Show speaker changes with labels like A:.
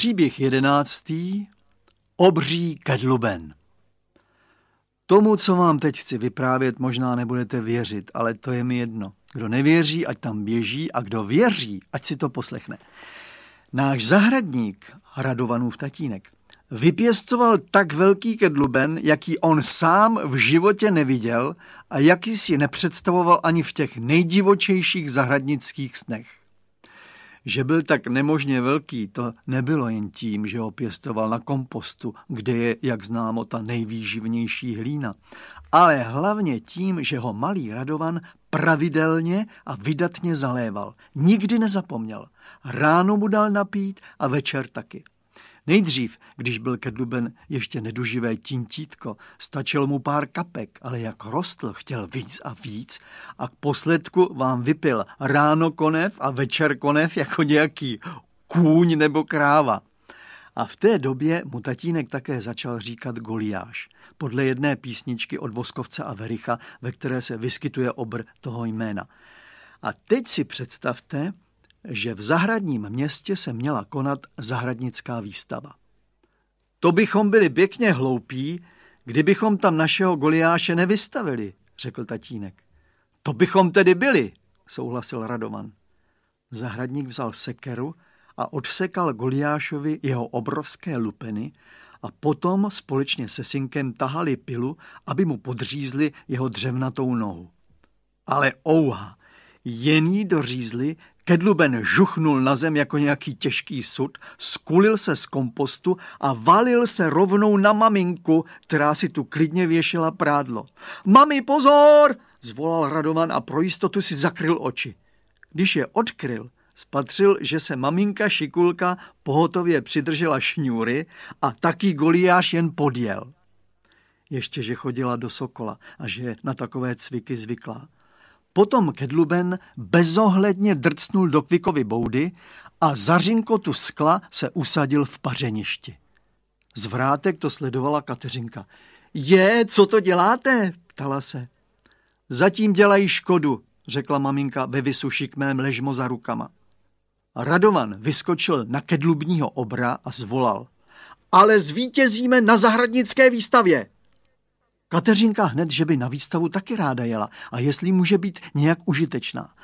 A: Příběh 11. Obří kedluben. Tomu, co vám teď chci vyprávět, možná nebudete věřit, ale to je mi jedno. Kdo nevěří, ať tam běží, a kdo věří, ať si to poslechne. Náš zahradník, Radovanův tatínek, vypěstoval tak velký kedluben, jaký on sám v životě neviděl a jaký si nepředstavoval ani v těch nejdivočejších zahradnických snech. Že byl tak nemožně velký, to nebylo jen tím, že ho pěstoval na kompostu, kde je, jak známo, ta nejvýživnější hlína, ale hlavně tím, že ho malý Radovan pravidelně a vydatně zaléval. Nikdy nezapomněl. Ráno mu dal napít a večer taky. Nejdřív, když byl kedluben ještě neduživé tintítko, stačilo mu pár kapek, ale jak rostl, chtěl víc a víc a k posledku vám vypil ráno konev a večer konev jako nějaký kůň nebo kráva. A v té době mu tatínek také začal říkat Goliáš, podle jedné písničky od Voskovce a Vericha, ve které se vyskytuje obr toho jména. A teď si představte, že v zahradním městě se měla konat zahradnická výstava. To bychom byli pěkně hloupí, kdybychom tam našeho Goliáše nevystavili, řekl tatínek. To bychom tedy byli, souhlasil Radovan. Zahradník vzal sekeru a odsekal Goliášovi jeho obrovské lupeny a potom společně se synkem tahali pilu, aby mu podřízli jeho dřevnatou nohu. Ale ouha, jen jí dořízli, kedluben žuchnul na zem jako nějaký těžký sud, skulil se z kompostu a valil se rovnou na maminku, která si tu klidně věšela prádlo. Mami, pozor! Zvolal Radovan a pro jistotu si zakryl oči. Když je odkryl, spatřil, že se maminka Šikulka pohotově přidržela šňůry a taky Goliáš jen podjel. Ještě, že chodila do Sokola a že je na takové cviky zvyklá. Potom kedluben bezohledně drcnul do Kvikovy boudy a za řinkotu skla se usadil v pařeništi. Z vrátek to sledovala Kateřinka. Co to děláte? Ptala se. Zatím dělají škodu, řekla maminka ve visu šikmém ležmo za rukama. Radovan vyskočil na kedlubního obra a zvolal. Ale zvítězíme na zahradnické výstavě! Kateřinka hned, že by na výstavu taky ráda jela a jestli může být nějak užitečná.